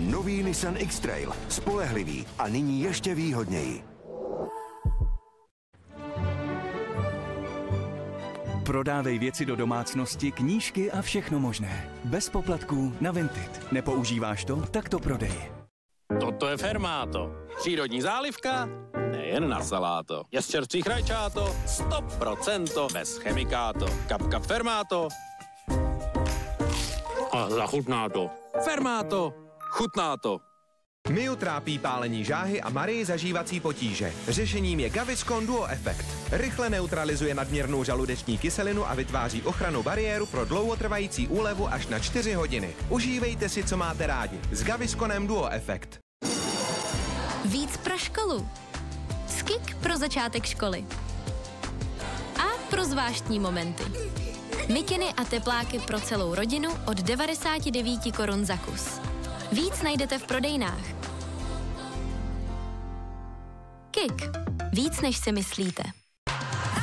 Nový Nissan X-Trail. Spolehlivý a nyní ještě výhodněji. Prodávej věci do domácnosti, knížky a všechno možné. Bez poplatků na Vinted. Nepoužíváš to? Tak to prodej. Toto je Fermáto. Přírodní zálivka, nejen na saláto. Je z čerstvých rajčáto, 100% bez chemikáto. Kapka Fermáto. A zachutná to. Fermáto. Chutná to. Miu trápí pálení žáhy a Marii zažívací potíže. Řešením je Gaviscon Duo Effect. Rychle neutralizuje nadměrnou žaludeční kyselinu a vytváří ochrannou bariéru pro dlouhotrvající úlevu až na 4 hodiny. Užívejte si, co máte rádi. S Gavisconem Duo Effect. Víc pro školu. Skik pro začátek školy. A pro zvláštní momenty. Mikiny a tepláky pro celou rodinu od 99 korun za kus. Víc najdete v prodejnách. Kik. Víc, než si myslíte.